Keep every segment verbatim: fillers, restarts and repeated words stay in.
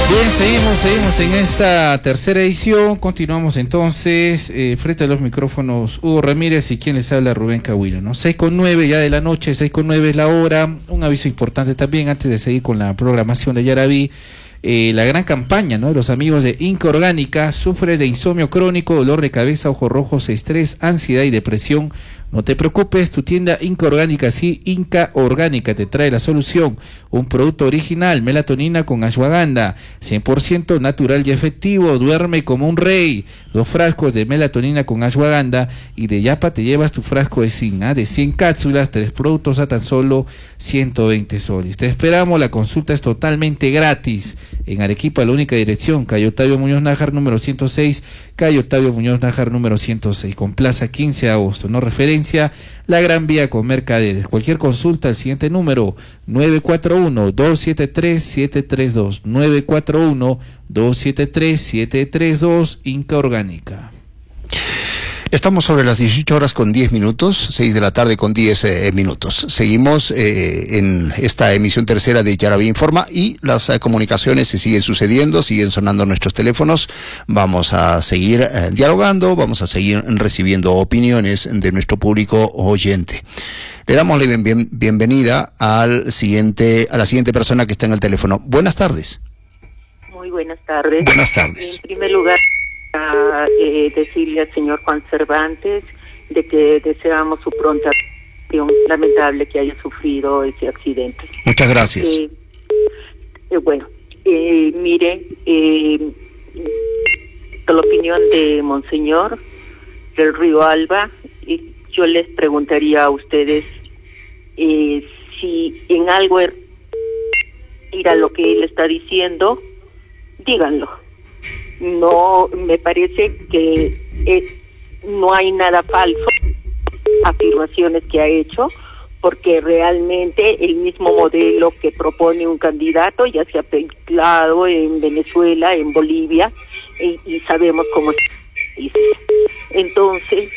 Bien, seguimos, seguimos en esta tercera edición. Continuamos entonces eh, frente a los micrófonos Hugo Ramírez y quien les habla Rubén Cahuilo, ¿no? seis con nueve ya de la noche, seis con nueve es la hora. Un aviso importante también antes de seguir con la programación de Yaraví. Eh, la gran campaña, ¿no? Los amigos de Inca Orgánica. Sufres de insomnio crónico, dolor de cabeza, ojos rojos, estrés, ansiedad y depresión. No te preocupes, tu tienda Inca Orgánica, sí, Inca Orgánica te trae la solución. Un producto original, melatonina con ashwagandha, cien por ciento natural y efectivo, duerme como un rey. Dos frascos de melatonina con ashwagandha y de Yapa te llevas tu frasco de zinc, ¿eh? de cien cápsulas, tres productos a tan solo ciento veinte soles. Te esperamos, la consulta es totalmente gratis. En Arequipa, la única dirección, calle Octavio Muñoz Nájar, número ciento seis, calle Octavio Muñoz Nájar, número ciento seis, con plaza quince de agosto, no referencia, la Gran Vía con Mercaderes. Cualquier consulta al siguiente número, nueve cuatro uno, dos siete tres, siete tres dos, nueve cuatro uno, dos siete tres, siete tres dos, Inca Orgánica. Estamos sobre las dieciocho horas con diez minutos, seis de la tarde con diez eh, minutos. Seguimos eh, en esta emisión tercera de Yaraví Informa y las eh, comunicaciones se siguen sucediendo, siguen sonando nuestros teléfonos. Vamos a seguir eh, dialogando, vamos a seguir recibiendo opiniones de nuestro público oyente. Le damos la bien, bien, bienvenida al siguiente, a la siguiente persona que está en el teléfono. Buenas tardes. Muy buenas tardes. Buenas tardes. En primer lugar, a eh, decirle al señor Juan Cervantes de que deseamos su pronta recuperación. Lamentable que haya sufrido ese accidente. Muchas gracias. Eh, eh, bueno, eh, mire, eh, la opinión de Monseñor del Río Alba, y yo les preguntaría a ustedes eh, si en algo er- mira lo que él está diciendo, díganlo. No, me parece que eh, no hay nada falso, afirmaciones que ha hecho, porque realmente el mismo modelo que propone un candidato ya se ha aplicado en Venezuela, en Bolivia, y, y sabemos cómo es. Entonces,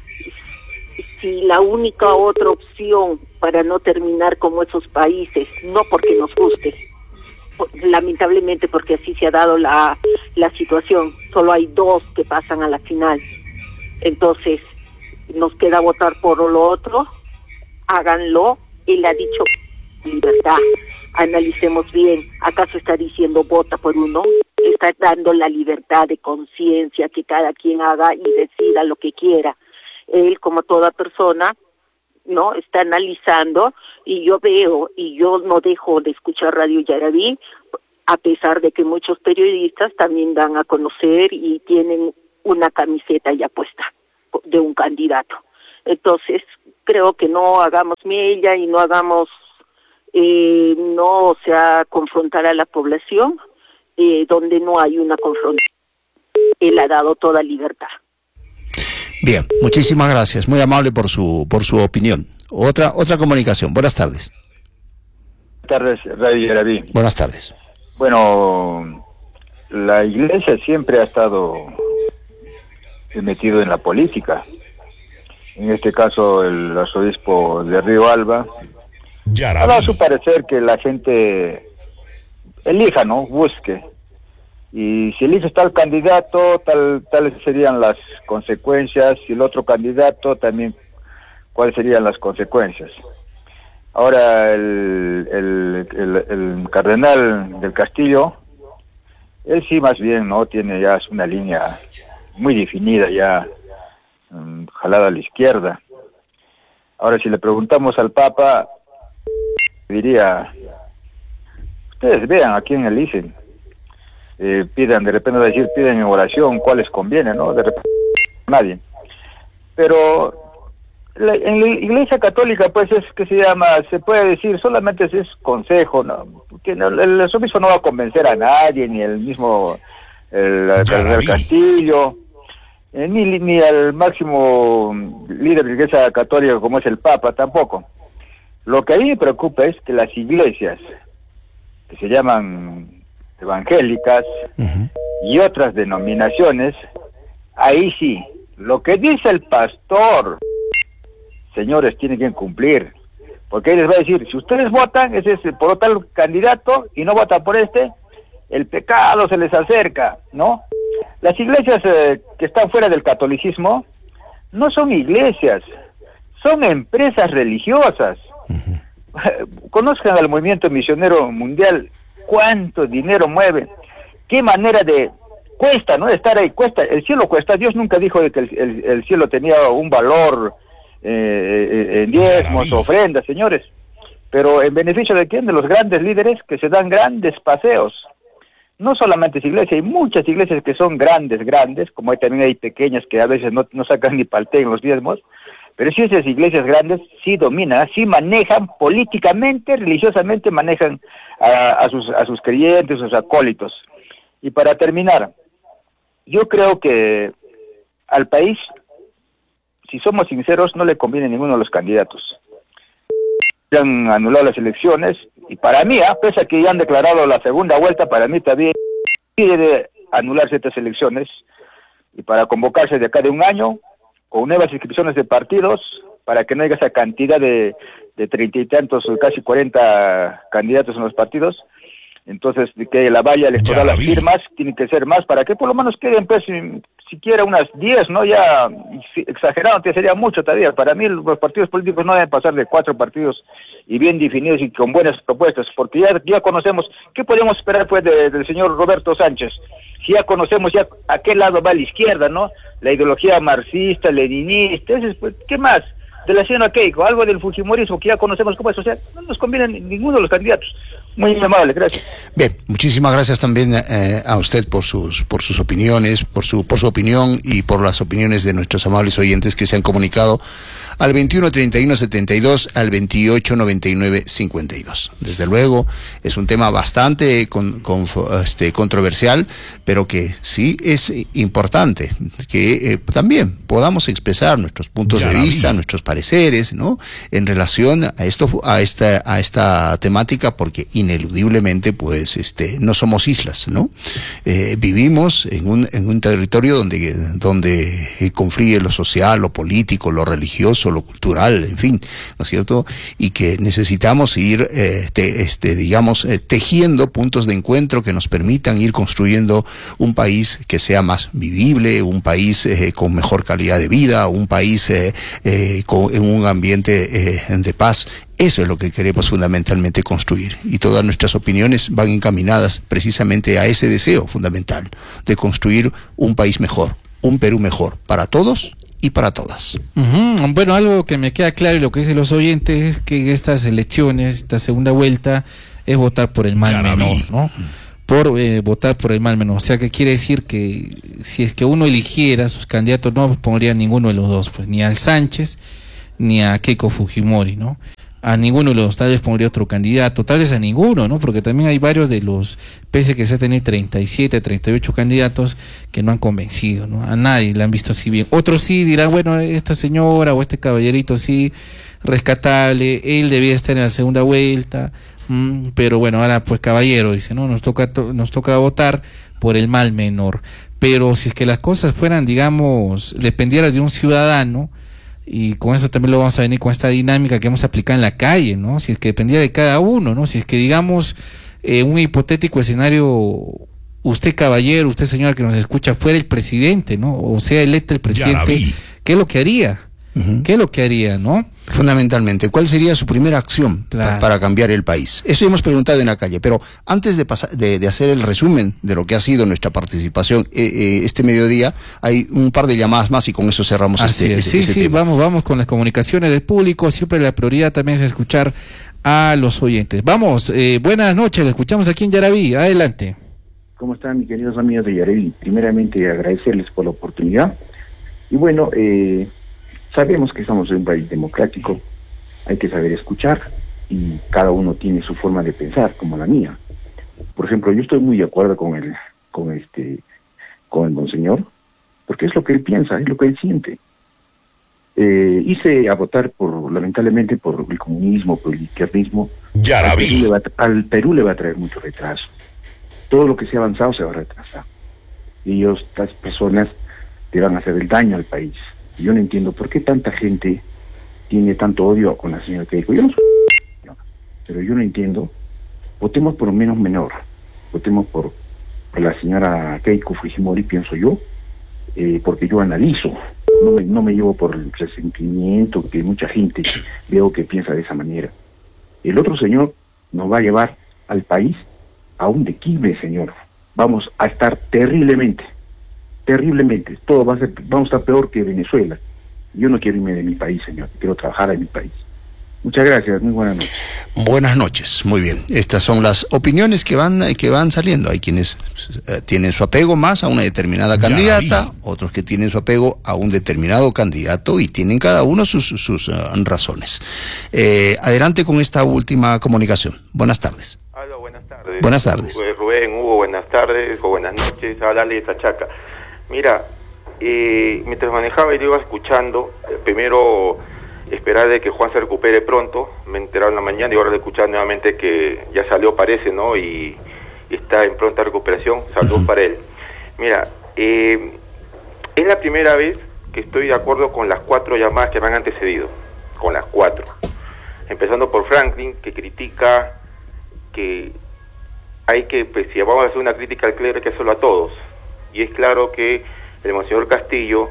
si la única otra opción para no terminar como esos países, no porque nos guste, lamentablemente porque así se ha dado la, la situación, solo hay dos que pasan a la final, entonces nos queda votar por lo otro, háganlo. Él ha dicho libertad, analicemos bien, ¿acaso está diciendo vota por uno? Está dando la libertad de conciencia, que cada quien haga y decida lo que quiera. Él, como toda persona, no está analizando, y yo veo y yo no dejo de escuchar Radio Yaraví, a pesar de que muchos periodistas también dan a conocer y tienen una camiseta ya puesta de un candidato. Entonces creo que no hagamos mella y no hagamos eh, no o sea confrontar a la población eh, donde no hay una confrontación. Él ha dado toda libertad. Bien, muchísimas gracias, muy amable por su por su opinión. Otra otra comunicación. Buenas tardes. Buenas tardes, Radio Yaraví. Buenas tardes. Bueno, la iglesia siempre ha estado metido en la política. En este caso, el arzobispo de Río Alba ha dado a su parecer que la gente elija, ¿no? Busque. Y si elige tal candidato, tal tales serían las consecuencias, y el otro candidato también, cuáles serían las consecuencias. Ahora el, el, el, el cardenal del Castillo, él sí más bien no tiene ya una línea muy definida, ya um, jalada a la izquierda. Ahora si le preguntamos al Papa, diría, ustedes vean a quién eligen. Eh, pidan, de repente va a decir, piden en oración cuáles conviene, ¿no? De repente nadie. Pero la, en la Iglesia Católica, pues es que se llama, se puede decir, solamente es consejo, ¿no? Porque no, el arzobispo no va a convencer a nadie, ni el mismo el, el, el Castillo, eh, ni, ni al máximo líder de la Iglesia Católica como es el Papa, tampoco. Lo que a mí me preocupa es que las iglesias, que se llaman evangélicas, uh-huh, y otras denominaciones, ahí sí, lo que dice el pastor, señores, tienen que cumplir, porque él les va a decir, si ustedes votan ese es por tal candidato y no votan por este, el pecado se les acerca, ¿no? Las iglesias eh, que están fuera del catolicismo no son iglesias, son empresas religiosas. Uh-huh. Conozcan al movimiento misionero mundial, cuánto dinero mueve, qué manera de... Cuesta, ¿no? Estar ahí, cuesta, el cielo cuesta. Dios nunca dijo de que el, el, el cielo tenía un valor eh, en diezmos, ofrendas, señores. Pero en beneficio de quién, de los grandes líderes que se dan grandes paseos. No solamente es iglesia, hay muchas iglesias que son grandes, grandes, como hay también hay pequeñas que a veces no, no sacan ni palté en los diezmos, pero sí esas iglesias grandes sí dominan, sí manejan políticamente, religiosamente manejan a, a, sus, a sus creyentes, a sus acólitos. Y para terminar, yo creo que al país, si somos sinceros, no le conviene ninguno de los candidatos. Han anulado las elecciones, y para mí, ¿eh? pese a que ya han declarado la segunda vuelta, para mí también debe anularse estas elecciones, y para convocarse de acá de un año, con nuevas inscripciones de partidos, para que no haya esa cantidad de, de treinta y tantos, casi cuarenta candidatos en los partidos. Entonces, que la valla electoral, las firmas, tienen que ser más, para que por lo menos queden, pues, siquiera unas diez, ¿no? Ya, exagerado, que sería mucho todavía. Para mí, los partidos políticos no deben pasar de cuatro partidos y bien definidos y con buenas propuestas, porque ya, ya conocemos, ¿qué podemos esperar, pues, de, del señor Roberto Sánchez? Si ya conocemos ya a qué lado va la izquierda, ¿no? La ideología marxista, leninista, ese, pues, ¿qué más? De la señora Keiko, algo del fujimorismo que ya conocemos cómo es, o sea, no nos conviene ninguno de los candidatos. Muy amable, gracias. Bien, muchísimas gracias también eh, a usted por sus por sus opiniones, por su por su opinión y por las opiniones de nuestros amables oyentes que se han comunicado al veintiuno treinta y uno setenta y dos, al veintiocho noventa y nueve cincuenta y dos. Desde luego, es un tema bastante con, con, este, controversial, pero que sí es importante que eh, también podamos expresar nuestros puntos ya de vista, vi. nuestros pareceres, ¿no? En relación a esto, a esta, a esta temática, porque ineludiblemente, pues, este, no somos islas, ¿no? Eh, vivimos en un, en un territorio donde, donde confluye lo social, lo político, lo religioso, lo cultural, en fin, ¿no es cierto? Y que necesitamos ir, eh, te, este, digamos, eh, tejiendo puntos de encuentro que nos permitan ir construyendo un país que sea más vivible, un país eh, con mejor calidad de vida, un país eh, eh, con, en un ambiente eh, de paz. Eso es lo que queremos fundamentalmente construir, y todas nuestras opiniones van encaminadas precisamente a ese deseo fundamental de construir un país mejor, un Perú mejor para todos y para todas. Uh-huh. Bueno, algo que me queda claro y lo que dicen los oyentes es que en estas elecciones, esta segunda vuelta, es votar por el mal menor, ¿no? Por eh, votar por el mal menor. O sea, que quiere decir que si es que uno eligiera sus candidatos, no pondría ninguno de los dos, pues ni al Sánchez ni a Keiko Fujimori, ¿no? A ninguno de los, tal vez pondría otro candidato, tal vez a ninguno, ¿no? Porque también hay varios de los, pese a que se ha tenido treinta y siete, treinta y ocho candidatos que no han convencido, ¿no? A nadie le han visto así bien. Otros sí dirán, bueno, esta señora o este caballerito sí, rescatable, él debía estar en la segunda vuelta, mmm, pero bueno, ahora pues caballero, dice, ¿no? Nos toca, nos toca votar por el mal menor. Pero si es que las cosas fueran, digamos, dependieran de un ciudadano, y con eso también lo vamos a venir con esta dinámica que hemos aplicado en la calle, ¿no? Si es que dependiera de cada uno, ¿no? Si es que, digamos, eh, un hipotético escenario, usted caballero, usted señora que nos escucha, fuera el presidente, ¿no? O sea, electo el presidente, ¿qué es lo que haría? Uh-huh. ¿Qué es lo que haría, no? Fundamentalmente, ¿cuál sería su primera acción claro. pa- para cambiar el país? Eso hemos preguntado en la calle, pero antes de, pasar, de, de hacer el resumen de lo que ha sido nuestra participación eh, eh, este mediodía, hay un par de llamadas más y con eso cerramos Así este, es. este, Sí, este sí, tema. vamos, vamos con las comunicaciones del público, siempre la prioridad también es escuchar a los oyentes. Vamos, eh, buenas noches, le escuchamos aquí en Yaraví, adelante. ¿Cómo están, mis queridos amigos de Yaraví? Primeramente, agradecerles por la oportunidad. Y bueno, eh... sabemos que estamos en un país democrático, hay que saber escuchar y cada uno tiene su forma de pensar, como la mía. Por ejemplo, yo estoy muy de acuerdo con el, con este, con el monseñor, porque es lo que él piensa, es lo que él siente. Eh, hice a votar por, lamentablemente, por el comunismo, por el izquierdismo. Ya la vi. Al Perú le va a traer mucho retraso. Todo lo que se ha avanzado se va a retrasar. Y ellos, estas personas, le van a hacer el daño al país. Yo no entiendo por qué tanta gente tiene tanto odio con la señora Keiko. Yo no soy, pero yo no entiendo. Votemos por lo menos menor. votemos por, por la señora Keiko Fujimori, pienso yo, eh, porque yo analizo, no me, no me llevo por el resentimiento que mucha gente veo que piensa de esa manera. El otro señor nos va a llevar al país a un declive, señor. Vamos a estar terriblemente, terriblemente. Todo va a ser, vamos a estar peor que Venezuela. Yo no quiero irme de mi país, señor. Quiero trabajar en mi país. Muchas gracias, muy buenas noches. Buenas noches, muy bien. Estas son las opiniones que van que van saliendo. Hay quienes eh, tienen su apego más a una determinada candidata, otros que tienen su apego a un determinado candidato y tienen cada uno sus, sus uh, razones. Eh, adelante con esta última comunicación. Buenas tardes. Hola, buenas tardes. Buenas tardes. Rubén, Hugo, buenas tardes o buenas noches. Habla de Tachaca. Mira, eh, mientras manejaba y lo iba escuchando, eh, primero esperar de que Juan se recupere pronto, me enteraron en la mañana y ahora de escuchar nuevamente que ya salió, parece, ¿no? Y, y está en pronta recuperación. Saludos uh-huh. para él. Mira, eh, es la primera vez que estoy de acuerdo con las cuatro llamadas que me han antecedido, con las cuatro. Empezando por Franklin, que critica que hay que, pues si vamos a hacer una crítica al clero, hay que hacerlo a todos. Y es claro que el monseñor Castillo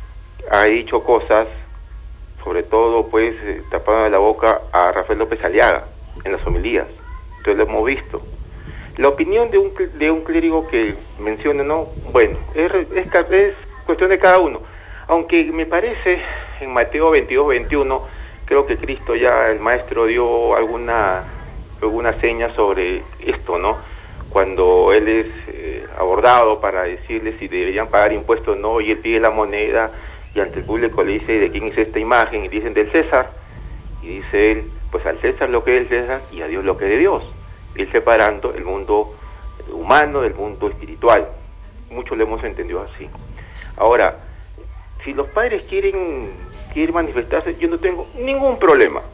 ha dicho cosas, sobre todo pues eh, tapando la boca a Rafael López Aliaga en las homilías. Entonces lo hemos visto. La opinión de un de un clérigo que menciona, no, bueno, es, es, es cuestión de cada uno. Aunque me parece en Mateo veintidós, veintiuno, creo que Cristo ya, el maestro, dio alguna alguna seña sobre esto, ¿no? Cuando él es eh, abordado para decirle si deberían pagar impuestos o no, y él pide la moneda, y ante el público le dice, ¿de quién es esta imagen? Y dicen, del César. Y dice él, pues al César lo que es el César y a Dios lo que es de Dios. Él separando el mundo humano del mundo espiritual. Muchos lo hemos entendido así. Ahora, si los padres quieren, quieren manifestarse, yo no tengo ningún problema.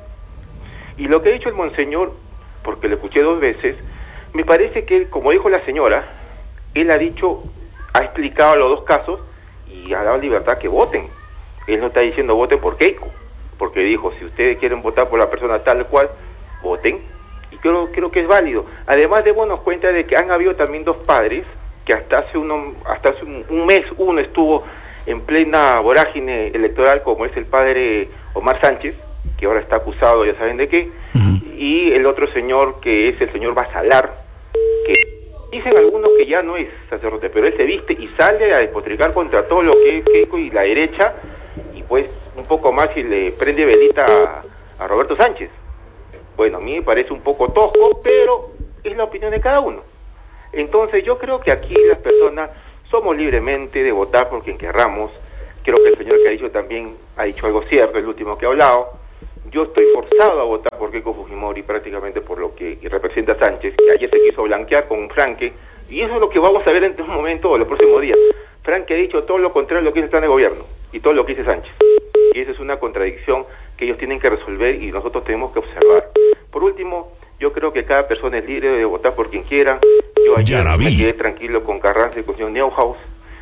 Y lo que ha dicho el monseñor, porque lo escuché dos veces, me parece que, como dijo la señora, él ha dicho, ha explicado los dos casos, y ha dado libertad que voten. Él no está diciendo voten por Keiko, porque dijo, si ustedes quieren votar por la persona tal cual, voten, y creo, creo que es válido. Además, démonos cuenta de que han habido también dos padres, que hasta hace, uno, hasta hace un, un mes uno estuvo en plena vorágine electoral, como es el padre Omar Sánchez, que ahora está acusado, ya saben de qué, uh-huh. y el otro señor, que es el señor Basalar, que dicen algunos que ya no es sacerdote, pero él se viste y sale a despotricar contra todo lo que es Keiko y la derecha, y pues un poco más y le prende velita a, a Roberto Sánchez. Bueno, a mí me parece un poco tosco, pero es la opinión de cada uno. Entonces yo creo que aquí las personas somos libremente de votar por quien querramos. Creo que el señor que ha dicho también ha dicho algo cierto, el último que ha hablado. Yo estoy forzado a votar por Keiko Fujimori prácticamente por lo que representa Sánchez, que ayer se quiso blanquear con Franque, y eso es lo que vamos a ver en un momento o los próximos días. Franque ha dicho todo lo contrario a lo que es el plan de gobierno y todo lo que dice Sánchez. Y esa es una contradicción que ellos tienen que resolver y nosotros tenemos que observar. Por último, yo creo que cada persona es libre de votar por quien quiera. Yo ayer me quedé tranquilo con Carranza y con el señor Neuhaus,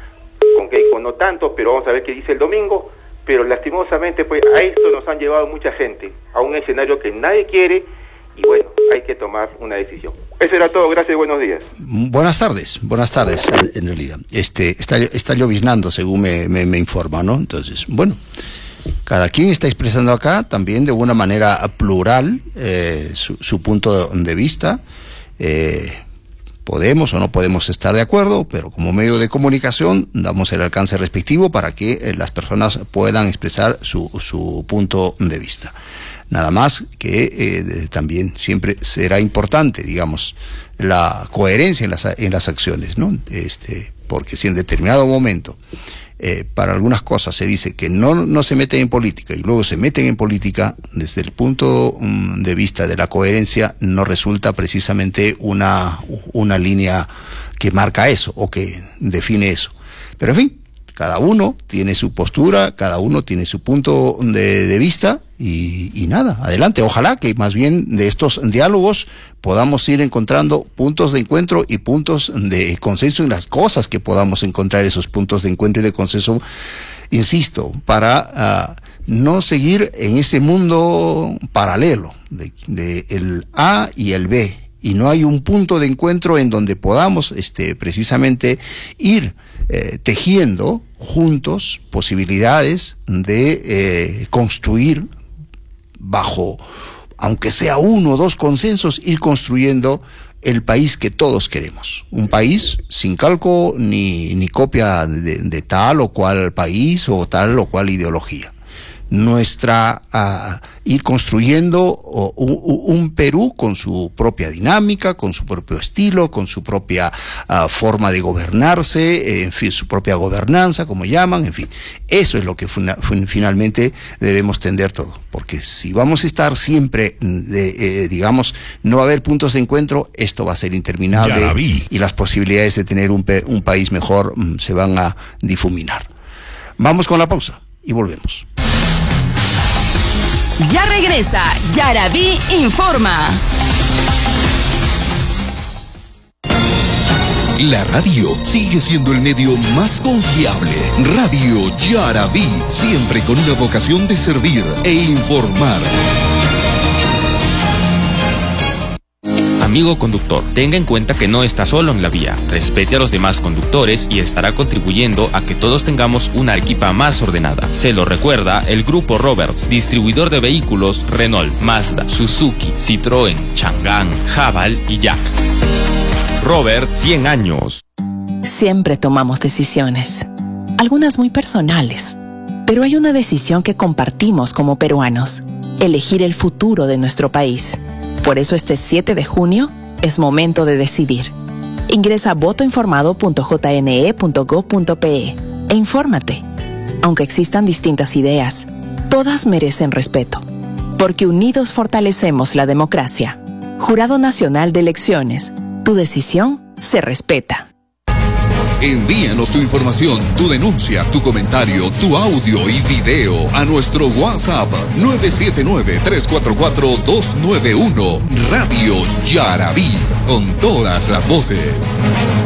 con Keiko no tanto, pero vamos a ver qué dice el domingo. Pero lastimosamente pues a esto nos han llevado mucha gente, a un escenario que nadie quiere, y bueno, hay que tomar una decisión. Eso era todo, gracias y buenos días. Buenas tardes, buenas tardes en, en realidad. Este está, está lloviznando según me, me, me informa, ¿no? Entonces, bueno, cada quien está expresando acá también de una manera plural eh, su, su punto de vista. Eh, Podemos o no podemos estar de acuerdo, pero como medio de comunicación damos el alcance respectivo para que eh, las personas puedan expresar su, su punto de vista. Nada más que eh, también siempre será importante, digamos, la coherencia en las, en las acciones, ¿no? Este, porque si en determinado momento eh, para algunas cosas se dice que no, no se meten en política y luego se meten en política, desde el punto um, de vista de la coherencia no resulta precisamente una, una línea que marca eso o que define eso. Pero en fin, cada uno tiene su postura, cada uno tiene su punto de, de vista y, y nada, adelante. Ojalá que más bien de estos diálogos podamos ir encontrando puntos de encuentro y puntos de consenso en las cosas que podamos encontrar esos puntos de encuentro y de consenso, insisto, para uh, no seguir en ese mundo paralelo de, de el A y el B y no hay un punto de encuentro en donde podamos este, precisamente ir eh, tejiendo juntos posibilidades de eh, construir bajo, aunque sea uno o dos consensos, ir construyendo el país que todos queremos. Un país sin calco ni, ni copia de, de tal o cual país o tal o cual ideología. Nuestra, uh, ir construyendo uh, un, un Perú con su propia dinámica, con su propio estilo, con su propia uh, forma de gobernarse, en fin, su propia gobernanza, como llaman, en fin. Eso es lo que funa, fun, finalmente debemos tender todo, porque si vamos a estar siempre, de, eh, digamos, no va a haber puntos de encuentro, esto va a ser interminable y las posibilidades de tener un, un país mejor um, se van a difuminar. Vamos con la pausa y volvemos. Ya regresa Yaraví Informa. La radio sigue siendo el medio más confiable. Radio Yaraví, siempre con una vocación de servir e informar. Amigo conductor, tenga en cuenta que no está solo en la vía. Respete a los demás conductores y estará contribuyendo a que todos tengamos una Arequipa más ordenada. Se lo recuerda el Grupo Roberts, distribuidor de vehículos Renault, Mazda, Suzuki, Citroën, Chang'an, Haval y Jack. Robert, cien años. Siempre tomamos decisiones, algunas muy personales, pero hay una decisión que compartimos como peruanos: elegir el futuro de nuestro país. Por eso este siete de junio es momento de decidir. Ingresa a voto informado punto j n e punto gob punto p e e infórmate. Aunque existan distintas ideas, todas merecen respeto, porque unidos fortalecemos la democracia. Jurado Nacional de Elecciones, tu decisión se respeta. Envíanos tu información, tu denuncia, tu comentario, tu audio y video a nuestro WhatsApp nueve siete nueve, tres cuatro cuatro, dos nueve uno. Radio Yaraví, con todas las voces.